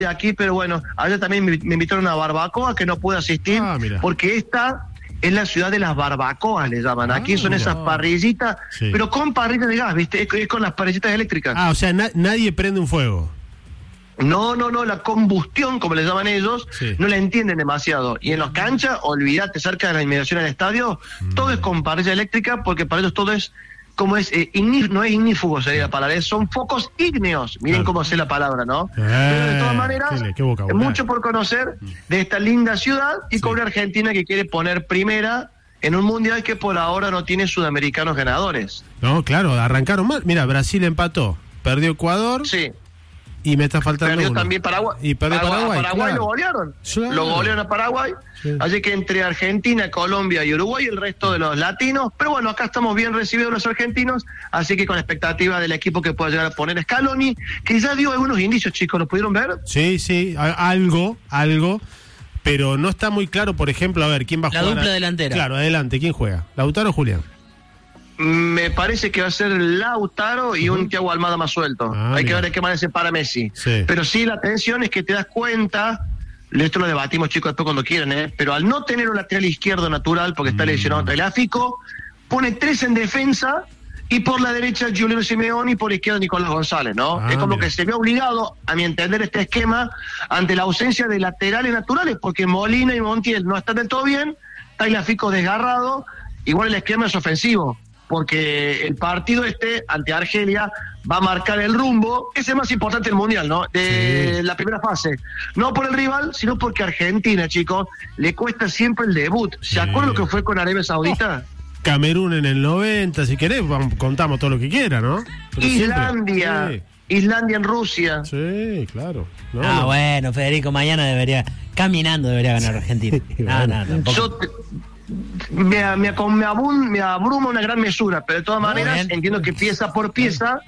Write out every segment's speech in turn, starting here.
aquí, pero bueno, ayer también me invitaron a barbacoa que no pude asistir, porque esta es la ciudad de las barbacoas, le llaman. Aquí son esas parrillitas, pero con parrillas de gas, ¿viste? Es con las parrillitas eléctricas. O sea, nadie prende un fuego. No, la combustión, como le llaman ellos, no la entienden demasiado. Y en los canchas, olvídate, cerca de la inmediación del estadio, todo es con parrilla eléctrica, porque para ellos todo es, como es, no es ignífugo sería la palabra, son focos ígneos. Miren cómo sé la palabra, ¿no? Pero de todas maneras, mucho por conocer de esta linda ciudad y con una Argentina que quiere poner primera en un mundial que por ahora no tiene sudamericanos ganadores. No, claro, arrancaron mal. Mira, Brasil empató, perdió Ecuador. Sí. Y me está faltando perdió uno. También Paraguay. Y perdió Paraguay. A Paraguay lo golearon. Lo golearon a Paraguay. Así que entre Argentina, Colombia y Uruguay, el resto de los latinos. Pero bueno, acá estamos bien recibidos los argentinos. Así que con expectativa del equipo que pueda llegar a poner Scaloni, que ya dio algunos indicios, chicos. ¿Los pudieron ver? Sí, algo. Pero no está muy claro, por ejemplo, a ver, ¿quién va a jugar? La dupla delantera. Claro, adelante, ¿quién juega? ¿Lautaro o Julián? Me parece que va a ser Lautaro y un Thiago Almada más suelto. Hay que ver de qué manera se para Messi. Pero sí, la tensión es que te das cuenta, esto lo debatimos, chicos, después cuando quieran, pero al no tener un lateral izquierdo natural, porque está lesionado Tagliafico, pone 3 en defensa y por la derecha Giuliano Simeone y por la izquierda Nicolás González, ¿no? Es como que se ve obligado, a mi entender, este esquema ante la ausencia de laterales naturales, porque Molina y Montiel no están del todo bien, Tagliafico desgarrado, igual el esquema es ofensivo, porque el partido ante Argelia va a marcar el rumbo, ese es el más importante del Mundial, ¿no? De la primera fase. No por el rival, sino porque a Argentina, chicos, le cuesta siempre el debut. ¿Se acuerdan lo que fue con Arabia Saudita? Camerún en el 90, si querés, contamos todo lo que quiera, ¿no? Pero Islandia en Rusia. Sí, claro. Bueno, Federico, mañana caminando debería ganar Argentina. Tampoco. Me abruma una gran mesura, pero de todas maneras entiendo que pieza por pieza,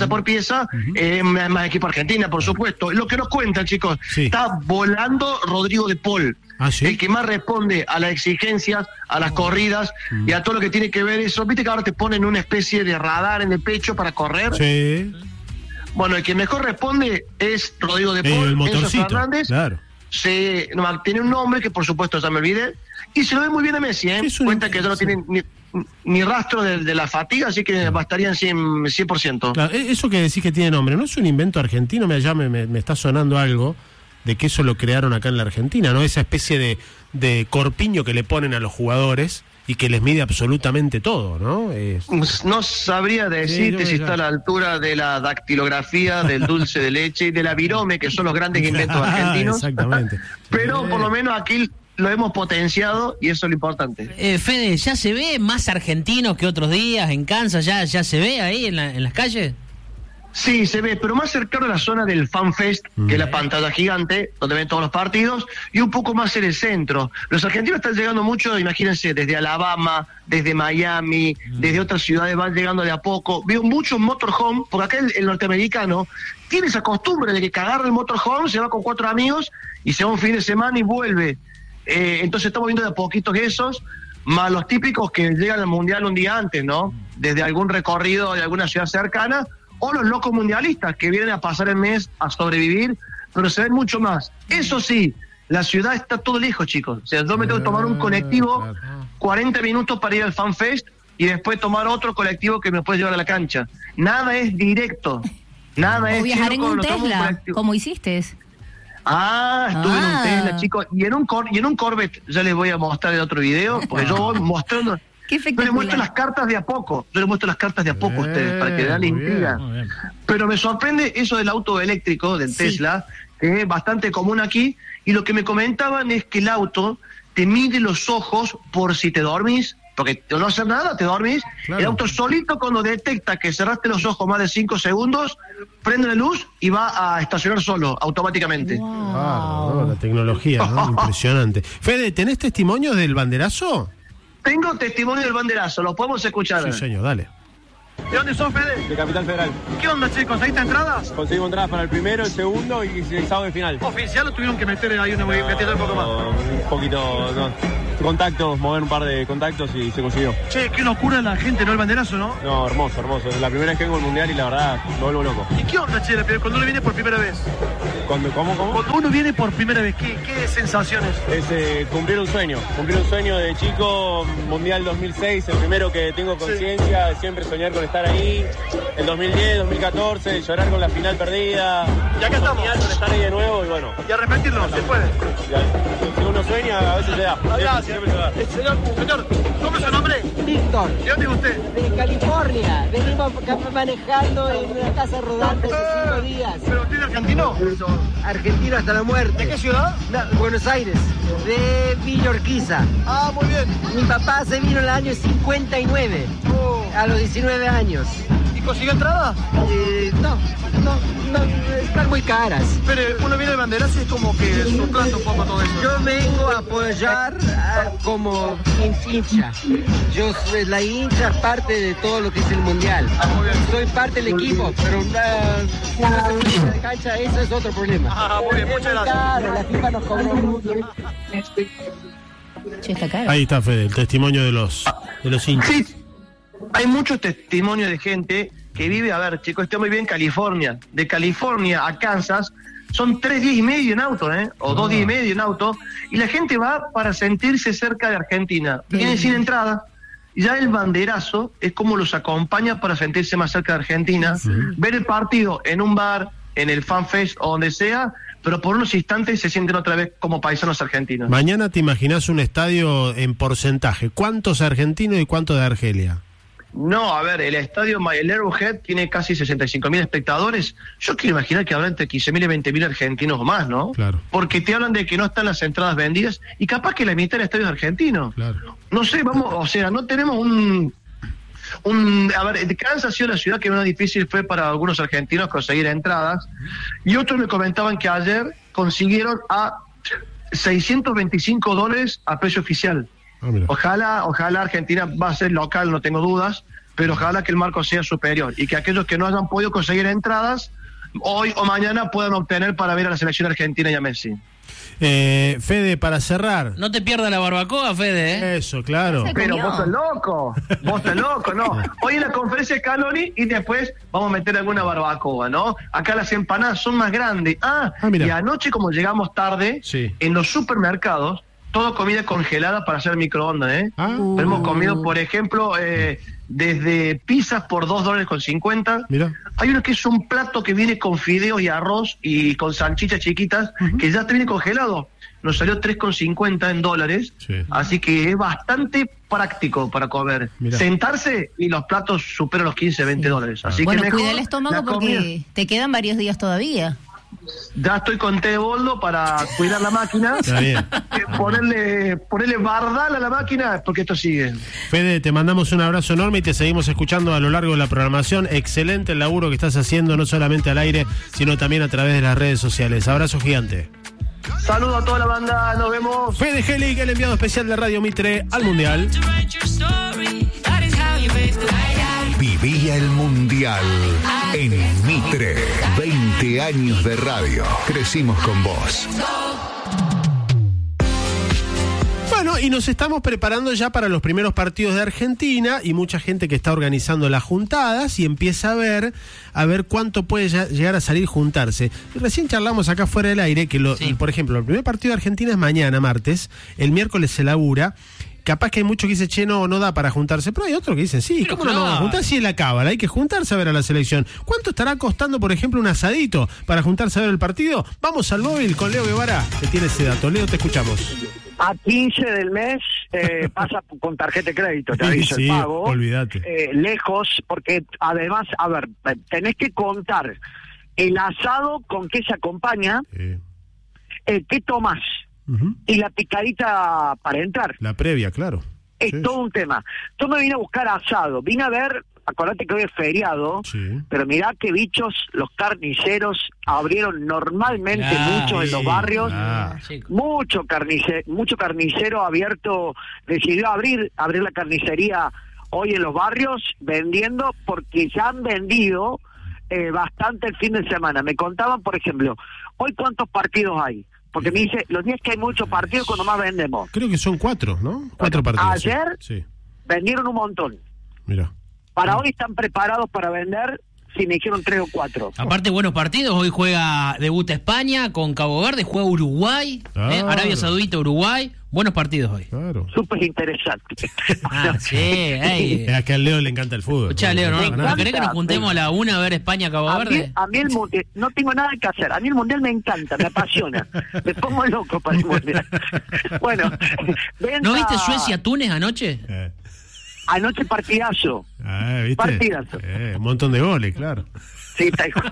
más equipo Argentina, por supuesto. Lo que nos cuentan, chicos, está volando Rodrigo de Paul, el que más responde a las exigencias, a las corridas y a todo lo que tiene que ver eso. Viste que ahora te ponen una especie de radar en el pecho para correr. Sí. Bueno, el que mejor responde es Rodrigo de Paul, el motorcito, Enzo Fernández. Claro. Tiene un nombre que por supuesto ya me olvidé. Y se lo ve muy bien a Messi, cuenta que ya no tiene ni rastro de la fatiga, así que bastarían 100%. Claro, eso que decís que tiene nombre, ¿no es un invento argentino? Me está sonando algo de que eso lo crearon acá en la Argentina, ¿no? Esa especie de corpiño que le ponen a los jugadores y que les mide absolutamente todo, ¿no? No sabría decirte si está a la altura de la dactilografía, del dulce de leche y de la virome, que son los grandes inventos argentinos. Exactamente. Pero por lo menos aquí lo hemos potenciado y eso es lo importante. Fede, ¿ya se ve más argentinos que otros días en Kansas? ¿Ya se ve ahí en las calles? Sí, se ve, pero más cercano a la zona del Fan Fest, que es la pantalla gigante, donde ven todos los partidos, y un poco más en el centro. Los argentinos están llegando mucho, imagínense, desde Alabama, desde Miami, desde otras ciudades van llegando de a poco. Veo muchos motorhome, porque acá el norteamericano tiene esa costumbre de que agarra el motorhome, se va con 4 amigos, y se va un fin de semana y vuelve. Entonces estamos viendo de a poquitos esos, más los típicos que llegan al Mundial un día antes, ¿no? Desde algún recorrido de alguna ciudad cercana, o los locos mundialistas que vienen a pasar el mes a sobrevivir, pero se ven mucho más. Eso sí, la ciudad está todo lejos, chicos. O sea, yo me tengo que tomar un colectivo 40 minutos para ir al Fan Fest y después tomar otro colectivo que me puede llevar a la cancha. Nada es directo. Nada es viajar en un Tesla, como hiciste. Estuve en un Tesla, chicos, y en un Corvette. Ya les voy a mostrar el otro video, porque yo voy mostrando. Qué yo les muestro las cartas de a poco. a ustedes, para que vean la intriga. Pero me sorprende eso del auto eléctrico, del Tesla, que es bastante común aquí, y lo que me comentaban es que el auto te mide los ojos por si te dormís, porque no hacer nada, te dormís. Claro. El auto solito, cuando detecta que cerraste los ojos más de 5 segundos, prende la luz y va a estacionar solo, automáticamente. Wow. La tecnología, ¿no? Impresionante. Fede, ¿tenés testimonios del banderazo? Tengo testimonio del banderazo, lo podemos escuchar. Sí, señor, dale. ¿De dónde sos, Fede? De Capital Federal. ¿Qué onda, che? ¿Conseguiste entradas? Conseguimos entradas para el primero, el segundo y el sábado de final. ¿Oficial o tuvieron que meter ahí una metida un poco más? Un poquito, no. contactos, mover un par de contactos y se consiguió. Che, qué locura la gente, ¿no? El banderazo, ¿no? No, hermoso. Es la primera vez que vengo al Mundial y la verdad me vuelvo loco. ¿Y qué onda, che, cuando uno viene por primera vez? ¿Cómo? Cuando uno viene por primera vez, ¿qué sensaciones? Es cumplir un sueño de chico, Mundial 2006, el primero que tengo conciencia, de siempre soñar con estar ahí, el 2010, 2014, llorar con la final perdida. Y acá estamos. Con estar ahí de nuevo y bueno. Y a repetirlo, se puede. Si uno sueña, a veces se da. Gracias. Señor, ¿cómo es su nombre? Víctor. ¿De dónde es usted? De California. Venimos manejando en una casa rodante hace 5 días. ¿Pero usted es argentino? Argentino hasta la muerte. ¿De qué ciudad? Buenos Aires. De Villa Urquiza. Ah, muy bien. Mi papá se vino en el año 59. A los 19 años. ¿Y consiguió entrada? No, están muy caras. Pero uno viene de banderas y es como que suplanta un poco todo eso. Yo vengo a apoyar como hincha. La hincha es parte de todo lo que es el Mundial. Muy bien. Soy parte del equipo, pero una de cancha, eso es otro problema. Muy bien, muchas gracias. Claro, la FIFA nos cobró mucho. Che, está caro. Ahí está, Fede, el testimonio de los hinchas. Sí, hay muchos testimonios de gente que vive, a ver, chicos, estoy muy bien en California. De California a Kansas son 3 días y medio en auto, o 2 días y medio en auto, y la gente va para sentirse cerca de Argentina. Vienen sin entrada. Ya el banderazo es como los acompaña para sentirse más cerca de Argentina, ver el partido en un bar, en el FanFest o donde sea, pero por unos instantes se sienten otra vez como paisanos argentinos. Mañana te imaginás un estadio en porcentaje. ¿Cuántos argentinos y cuántos de Argelia? No, a ver, el estadio, el Arrowhead tiene casi 65.000 espectadores. Yo quiero imaginar que habrá entre 15.000 y 20.000 argentinos o más, ¿no? Claro. Porque te hablan de que no están las entradas vendidas y capaz que la mitad del estadio es argentino. Claro. No sé, o sea, no tenemos a ver, Kansas ha sido la ciudad que más difícil fue para algunos argentinos conseguir entradas, y otros me comentaban que ayer consiguieron a $625 a precio oficial. Ojalá Argentina va a ser local, no tengo dudas, pero ojalá que el marco sea superior y que aquellos que no hayan podido conseguir entradas hoy o mañana puedan obtener para ver a la selección argentina y a Messi. Fede, para cerrar. No te pierdas la barbacoa, Fede, ¿eh? Eso, claro. Pero vos estás loco, ¿no? Hoy en la conferencia de Scaloni y después vamos a meter alguna barbacoa, ¿no? Acá las empanadas son más grandes. Y anoche, como llegamos tarde, en los supermercados, toda comida congelada para hacer microondas, Hemos comido, por ejemplo, desde pizzas por $2.50. Mira. Hay uno que es un plato que viene con fideos y arroz y con salchichas chiquitas, que ya te viene congelado. Nos salió $3.50 en dólares, así que es bastante práctico para comer. Mirá. Sentarse y los platos superan los $15-20. Así bueno, que cuida el estómago porque te quedan varios días todavía. Ya estoy con té de boldo para cuidar la máquina. Está bien. Ponerle bardal a la máquina, porque esto sigue. Fede, te mandamos un abrazo enorme y te seguimos escuchando a lo largo de la programación. Excelente el laburo que estás haciendo, no solamente al aire, sino también a través de las redes sociales. Abrazo gigante. Saludos a toda la banda, nos vemos. Fede Gelig, el enviado especial de Radio Mitre al Mundial. Vivía el Mundial en Mitre. 20 años de radio. Crecimos con vos. Bueno, y nos estamos preparando ya para los primeros partidos de Argentina y mucha gente que está organizando las juntadas y empieza a ver cuánto puede llegar a salir juntarse. Recién charlamos acá fuera del aire que, por ejemplo, el primer partido de Argentina es mañana, martes, el miércoles se labura. Capaz que hay muchos que dicen, no da para juntarse, pero hay otros que dicen, sí, ¿cómo no vamos a juntar? Si es la cábala, hay que juntarse a ver a la selección. ¿Cuánto estará costando, por ejemplo, un asadito para juntarse a ver el partido? Vamos al móvil con Leo Guevara, que tiene ese dato. Leo, te escuchamos. A 15 del mes pasa con tarjeta de crédito, te aviso, sí, el pago. Olvídate. Lejos, porque además, a ver, tenés que contar el asado con qué se acompaña, qué tomás. Y la picadita para entrar. La previa, claro. Es todo un tema. Yo me vine a buscar asado, vine a ver, acordate que hoy es feriado, pero mirá que bichos, los carniceros abrieron normalmente muchos en los barrios, mucho carnicero abierto, decidió abrir la carnicería hoy en los barrios, vendiendo, porque ya han vendido bastante el fin de semana. Me contaban, por ejemplo, hoy cuántos partidos hay. porque me dice, los días que hay muchos partidos, cuando más vendemos. Creo que son 4, ¿no? 4 partidos. Ayer vendieron un montón. Mira. Para hoy están preparados para vender, si me dijeron 3 o 4. Aparte, buenos partidos. Hoy debuta España con Cabo Verde, juega Uruguay, Arabia Saudita, Uruguay. Buenos partidos hoy. Claro. Súper interesante. Sí. Es que al Leo le encanta el fútbol. Escuchá, Leo, ¿no querés que nos juntemos a la 1 a ver España-Cabo Verde? A mí el mundial, no tengo nada que hacer. A mí el mundial me encanta, me apasiona. Me pongo loco para el mundial. Bueno, ¿no viste Suecia-Túnez anoche? Anoche partidazo. ¿viste? Partidazo. Un montón de goles, claro. Sí, tal cual.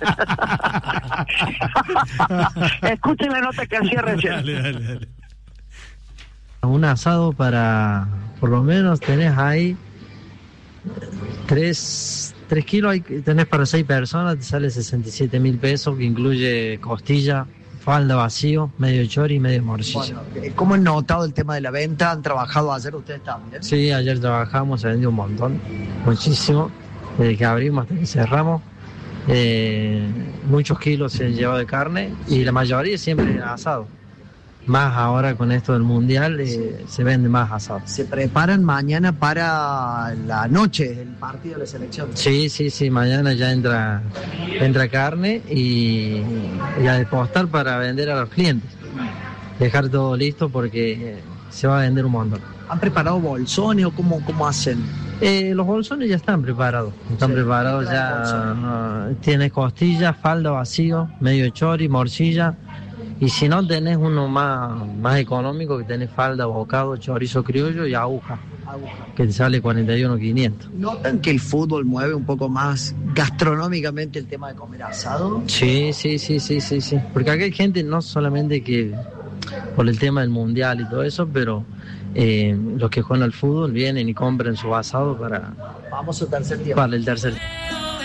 Escuchen la nota que hacía recién. Dale. Un asado para, por lo menos tenés ahí 3 kilos, tenés para 6 personas, te sale 67.000 pesos, que incluye costilla, falda vacío, medio chori y medio morcilla. Bueno, ¿cómo han notado el tema de la venta? ¿Han trabajado ayer ustedes también? Sí, ayer trabajamos, se vendió un montón, muchísimo, desde que abrimos hasta que cerramos. Muchos kilos se han llevado de carne y la mayoría siempre asado. Más ahora con esto del mundial se vende más asado. ¿Se preparan mañana para la noche, el partido de la selección? Sí, mañana ya entra carne y a depostar para vender a los clientes. Dejar todo listo porque se va a vender un montón. ¿Han preparado bolsones o cómo hacen? Los bolsones ya están preparados. Preparados ya. Tienes costilla, falda vacío, medio chori, morcilla. Y si no, tenés uno más económico, que tenés falda, bocado, chorizo criollo y aguja. Que te sale 41.500. ¿Notan que el fútbol mueve un poco más gastronómicamente el tema de comer asado? Sí. Porque acá hay gente, no solamente que por el tema del mundial y todo eso, pero los que juegan al fútbol vienen y compran su asado para... Vamos al tercer tiempo. Para el tercer tiempo.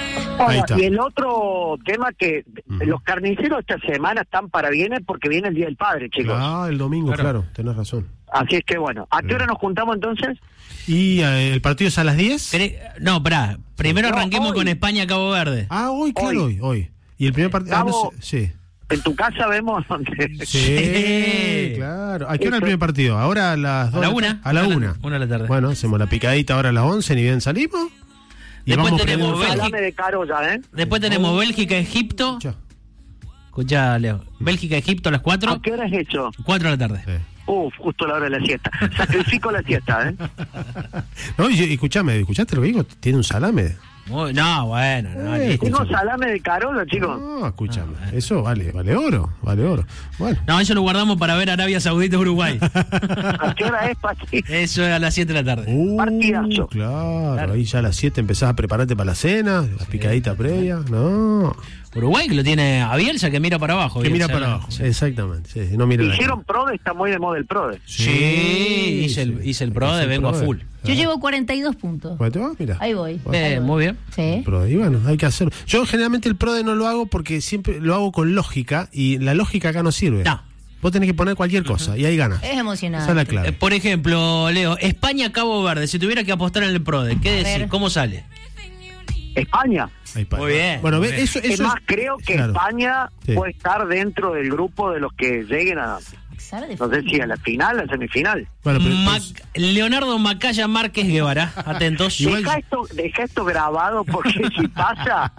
Y el otro tema que los carniceros esta semana están para bienes porque viene el Día del Padre, chicos. El domingo, claro, tenés razón. Así es que bueno, ¿a qué hora nos juntamos entonces? ¿Y el partido es a las 10? No, pará, primero arranquemos con España-Cabo Verde. Hoy, claro, hoy. Y el primer partido... sí. En tu casa vemos donde... Sí, claro. ¿A qué hora el primer partido? Ahora a las 2. A la 1. A la 1. 1 de la tarde. Bueno, hacemos la picadita ahora a las 11, ni bien salimos. Después tenemos Después tenemos Bélgica-Egipto. Escuchá, Leo. Bélgica-Egipto a las 4. ¿A qué hora es eso? 4 de la tarde. Sí. Justo a la hora de la siesta. Sacrifico la siesta, No, y escuchame, ¿escuchaste lo que digo? Tiene un salame. No, bueno. Tengo salame de Carola, chicos. No, escúchame. Eso vale oro. Bueno. No, eso lo guardamos para ver Arabia Saudita Uruguay. ¿A qué hora es, Pachi? Eso es a las 7 de la tarde. Partidazo. Claro, ahí ya a las 7 empezás a prepararte para la cena, la picadita previa. No. Uruguay que lo tiene a Bielsa, que mira para abajo. Que mira para abajo, exactamente. Sí, no mira. ¿Hicieron PRODE? Está muy de moda el PRODE. Sí, hice el PRODE, vengo a full. Yo llevo 42 puntos. Mira. Ahí voy. Muy bien. Sí. Y bueno, hay que hacerlo. Yo generalmente el PRODE no lo hago porque siempre lo hago con lógica y la lógica acá no sirve. No. Vos tenés que poner cualquier cosa y ahí ganas. Es emocionante. Esa es la clave. Por ejemplo, Leo, España-Cabo Verde, si tuviera que apostar en el PRODE, ¿qué decís? ¿Cómo sale? España. Muy bien. Bueno, muy bien. Eso es más, creo que claro. España puede estar dentro del grupo de los que lleguen a... No sé si a la final, a la semifinal. Bueno, Leonardo Macaya Márquez Guevara, atentos. Deja esto grabado porque si pasa,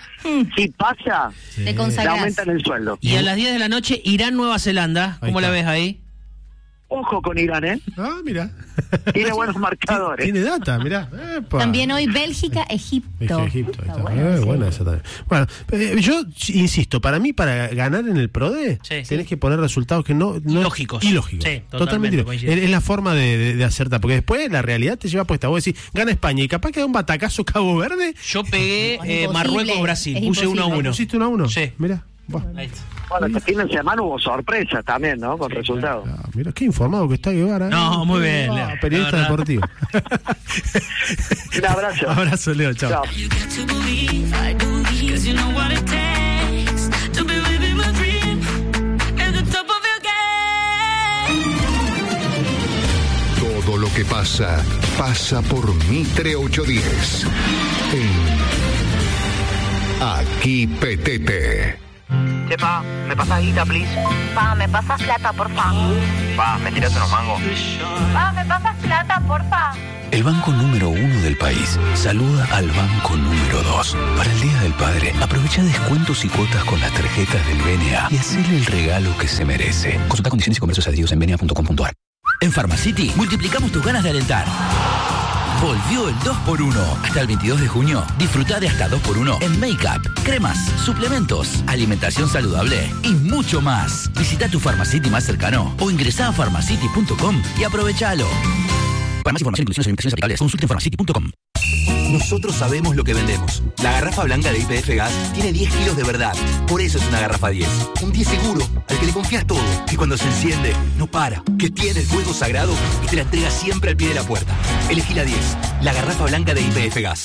te le aumentan el sueldo. Y a las 10 de la noche, Irán-Nueva Zelanda. ¿Cómo la ves ahí? Ojo con Irán, mira. Tiene buenos marcadores. Tiene data, mirá. También hoy Bélgica-Egipto. Egipto, está bueno, buena esa también. Bueno, yo insisto, para mí, para ganar en el PRODE, tenés que poner resultados que no ilógicos. Ilógicos. Sí, totalmente. Es la forma de acertar, porque después la realidad te lleva puesta. Vos decís, gana España y capaz que da un batacazo Cabo Verde. Yo pegué Marruecos-Brasil, puse 1-1. ¿Pusiste 1-1? Sí. Mirá. Ahí está. Bueno, este fin de semana hubo sorpresa también, ¿no? Con resultados. Mira, qué informado que está Guevara. No, muy bien. Periodista deportivo. Un abrazo. Abrazo, Leo. Chao. Todo lo que pasa por Mitre 810. Aquí Petete. Che, pa, ¿me pasás guita, please? Pa, ¿me pasas plata, porfa? Pa, ¿me tirás unos mangos? Pa, ¿me pasas plata, porfa? El banco número 1 del país saluda al banco número 2. Para el Día del Padre, aprovecha descuentos y cuotas con las tarjetas del BNA y hacele el regalo que se merece. Consulta condiciones y comercios adheridos en bna.com.ar. En Pharmacity multiplicamos tus ganas de alentar. Volvió el 2x1. Hasta el 22 de junio, disfruta de hasta 2x1 en make-up, cremas, suplementos, alimentación saludable y mucho más. Visita tu Pharmacity más cercano o ingresá a pharmacity.com y aprovechalo. Para más información, inclusiones e limitaciones aplicables, consulte en pharmacity.com. Nosotros sabemos lo que vendemos. La garrafa blanca de YPF Gas tiene 10 kilos de verdad. Por eso es una garrafa 10. Un 10 seguro, al que le confías todo. Que cuando se enciende, no para. Que tiene el fuego sagrado y te la entrega siempre al pie de la puerta. Elegí la 10. La garrafa blanca de YPF Gas.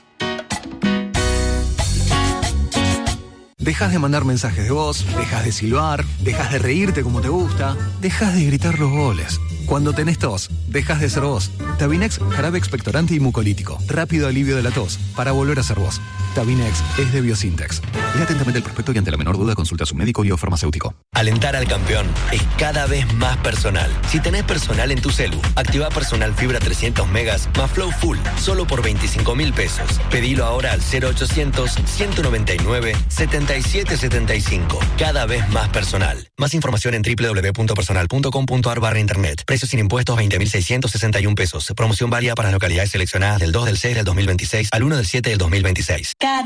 Dejas de mandar mensajes de voz, dejas de silbar, dejas de reírte como te gusta, dejas de gritar los goles. Cuando tenés tos, dejas de ser vos. Tabinex, jarabe expectorante y mucolítico. Rápido alivio de la tos, para volver a ser vos. Tabinex es de Biosintex. Lea atentamente el prospecto y ante la menor duda consulta a su médico o farmacéutico. Alentar al campeón es cada vez más personal. Si tenés personal en tu celu, activa Personal Fibra 300 megas más Flow Full, solo por 25.000 pesos. Pedilo ahora al 0800-199-7775. Cada vez más personal. Más información en www.personal.com.ar/internet. Precios sin impuestos 20.661 pesos. Promoción válida para localidades seleccionadas del 2 del 6 del 2026 al 1 del 7 del 2026.